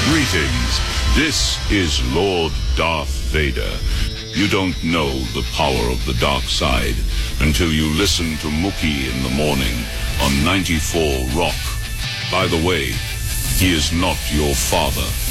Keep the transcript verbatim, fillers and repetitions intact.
Greetings. This is Lord Darth Vader. You don't know the power of the dark side until you listen to Mookie in the morning on ninety-four Rock. By the way, he is not your father.